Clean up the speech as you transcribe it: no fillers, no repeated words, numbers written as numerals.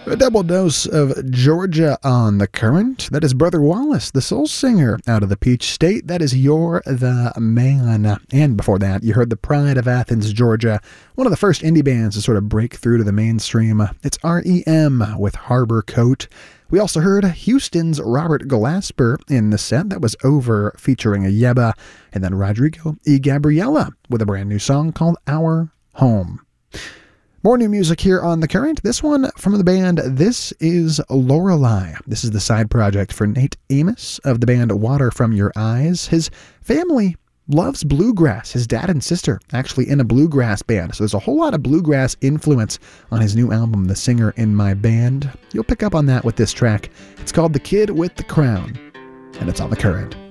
A double dose of Georgia on the current. That is Brother Wallace, the soul singer out of the Peach State. That is You're the Man. And before that, you heard the Pride of Athens, Georgia, one of the first indie bands to sort of break through to the mainstream. It's REM with Harbor Coat. We also heard Houston's Robert Glasper in the set. That was Over, featuring Yeba. And then Rodrigo y Gabriela with a brand new song called Our Home. More new music here on The Current. This one from the band This Is Lorelei. This is the side project for Nate Amos of the band Water From Your Eyes. His family loves bluegrass. His dad and sister actually in a bluegrass band. So there's a whole lot of bluegrass influence on his new album, The Singer in My Band. You'll pick up on that with this track. It's called The Kid with the Crown, and it's on The Current.